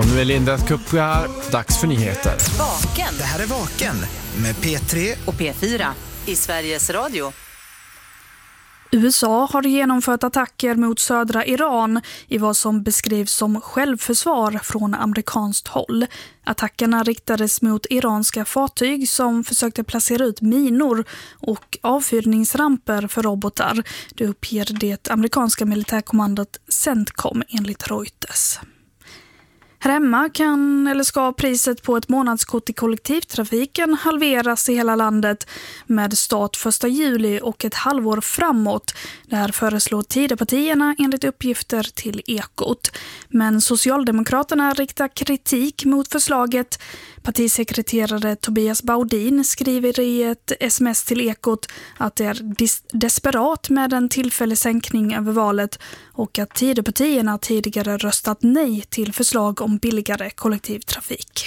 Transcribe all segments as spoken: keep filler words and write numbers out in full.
Och nu är Linda Kupp här. Dags för nyheter. Vaken. Det här är Vaken med P tre och P fyra i Sveriges Radio. U S A har genomfört attacker mot södra Iran i vad som beskrivs som självförsvar från amerikanskt håll. Attackerna riktades mot iranska fartyg som försökte placera ut minor och avfyrningsramper för robotar. Det uppger det amerikanska militärkommandot CENTCOM enligt Reuters. Här hemma kan eller ska priset på ett månadskort i kollektivtrafiken halveras i hela landet med start första juli och ett halvår framåt. Det här föreslår Tidöpartierna enligt uppgifter till Ekot. Men Socialdemokraterna riktar kritik mot förslaget. Partisekreterare Tobias Baudin skriver i ett sms till Ekot att det är dis- desperat med en tillfällig sänkning över valet och att Tidöpartierna tidigare röstat nej till förslag om billigare kollektivtrafik.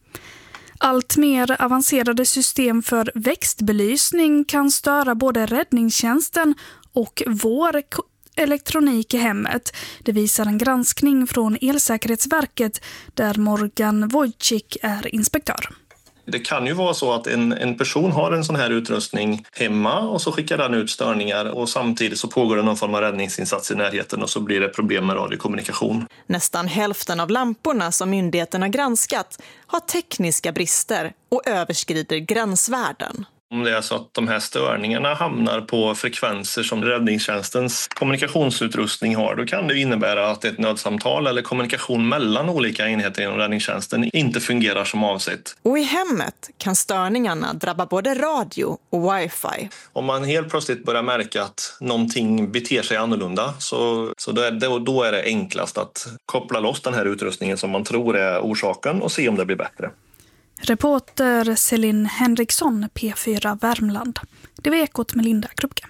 Allt mer avancerade system för växtbelysning kan störa både räddningstjänsten och vår elektronik i hemmet. Det visar en granskning från Elsäkerhetsverket där Morgan Wojcik är inspektör. Det kan ju vara så att en, en person har en sån här utrustning hemma och så skickar den ut störningar och samtidigt så pågår det någon form av räddningsinsats i närheten och så blir det problem med radiokommunikation. Nästan hälften av lamporna som myndigheten har granskat har tekniska brister och överskrider gränsvärden. Om det är så att de här störningarna hamnar på frekvenser som räddningstjänstens kommunikationsutrustning har, då kan det innebära att ett nödsamtal eller kommunikation mellan olika enheter inom räddningstjänsten inte fungerar som avsett. Och i hemmet kan störningarna drabba både radio och wifi. Om man helt plötsligt börjar märka att någonting beter sig annorlunda så, så då, är det, då är det enklast att koppla loss den här utrustningen som man tror är orsaken och se om det blir bättre. Reporter Celine Henriksson, P fyra Värmland. Det var Ekot med Linda Krupke.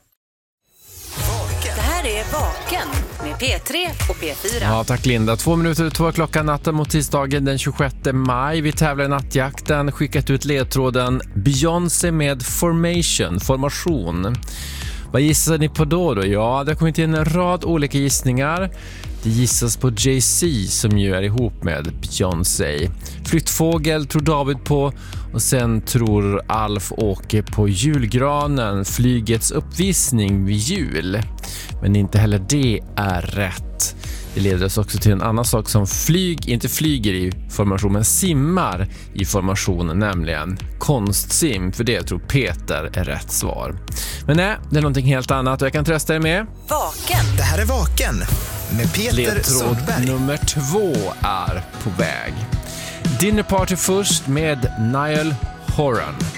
Det här är Vaken med P tre och P fyra. Ja, tack Linda. Två minuter, två klockan natten mot tisdagen den tjugosjätte maj. Vi tävlar i nattjakten, skickat ut ledtråden Beyoncé med Formation, formation. Vad gissar ni på då då? Ja, det har kommit in en rad olika gissningar. Det gissas på Jay-Z som ju är ihop med Beyoncé. Flyttfågel tror David på och sen tror Alf Åke på julgranen, flygets uppvisning vid jul. Men inte heller det är rätt. Det leder oss också till en annan sak som flyg, inte flyger i formation men simmar i formation, nämligen konstsim. För det tror Peter är rätt svar. Men nej, det är någonting helt annat och jag kan trösta er med. Vaken. Det här är Vaken med Peter Ledtråd Sundberg. nummer två är på väg. Dinner Party först med Niall Horan.